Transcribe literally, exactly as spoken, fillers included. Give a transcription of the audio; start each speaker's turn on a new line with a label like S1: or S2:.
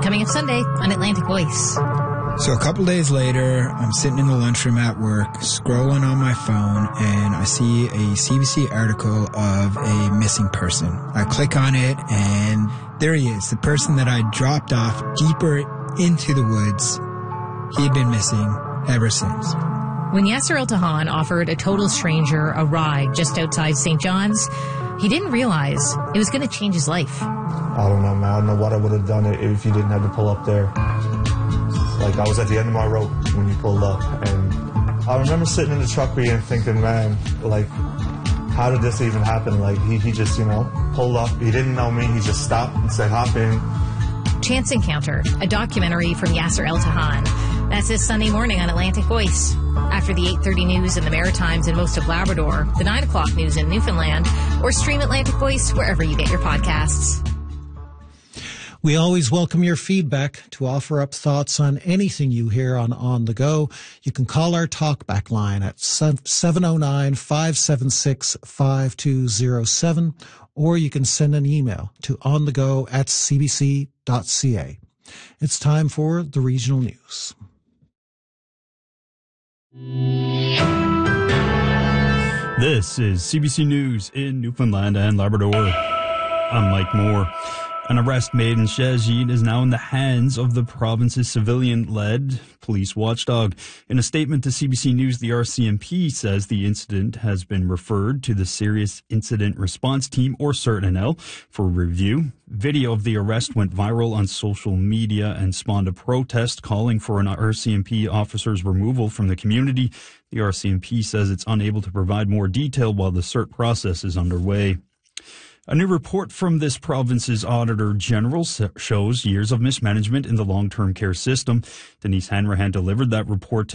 S1: coming up Sunday on Atlantic Voice.
S2: So a couple days later, I'm sitting in the lunchroom at work, scrolling on my phone, and I see a C B C article of a missing person. I click on it, and there he is, the person that I dropped off deeper into the woods. He had been missing ever since.
S1: When Yasser El-Tahan offered a total stranger a ride just outside Saint John's, he didn't realize it was going to change his life.
S3: I don't know, man. I don't know what I would have done if you didn't have to pull up there. Like, I was at the end of my rope when you pulled up. And I remember sitting in the truck and thinking, man, like, how did this even happen? Like, he, he just, you know, pulled up. He didn't know me. He just stopped and said, hop in.
S1: Chance Encounter, a documentary from Yasser El-Tahan. That's this Sunday morning on Atlantic Voice. After the eight thirty news in the Maritimes and most of Labrador, the nine o'clock news in Newfoundland, or stream Atlantic Voice wherever you get your podcasts.
S4: We always welcome your feedback to offer up thoughts on anything you hear on On The Go. You can call our talkback line at seven oh nine, five seven six, five two oh seven, or you can send an email to onthego at c b c dot c a. It's time for the regional news.
S5: This is C B C News in Newfoundland and Labrador. I'm Mike Moore. An arrest made in Chagin is now in the hands of the province's civilian-led police watchdog. In a statement to C B C News, the R C M P says the incident has been referred to the Serious Incident Response Team, or C I R T N L, for review. Video of the arrest went viral on social media and spawned a protest calling for an R C M P officer's removal from the community. The R C M P says it's unable to provide more detail while the C I R T process is underway. A new report from this province's Auditor General shows years of mismanagement in the long-term care system. Denise Hanrahan delivered that report to